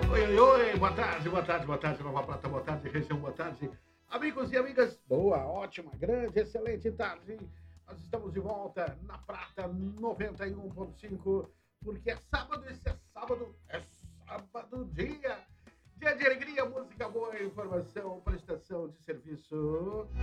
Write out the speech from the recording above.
Oi, oi, oi, boa tarde, boa tarde, boa tarde, Nova Prata, boa tarde, região, boa tarde. Amigos e amigas, boa, ótima, grande, excelente tarde. Nós estamos de volta na Prata 91.5, porque é sábado, esse é sábado, dia de alegria, música boa, informação, prestação de serviço.